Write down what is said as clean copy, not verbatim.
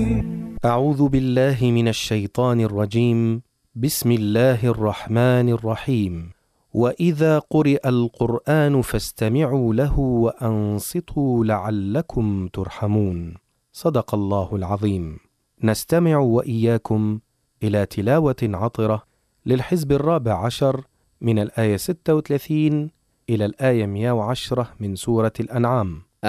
أعوذ بالله من الشيطان الرجيم. بسم الله الرحمن الرحيم. وإذا قرئ القرآن فاستمعوا له وأنصتوا لعلكم ترحمون. صدق الله العظيم. نستمع وإياكم إلى تلاوة عطرة للحزب 14 من الآية 36 إلى الآية 110 من سورة الأنعام.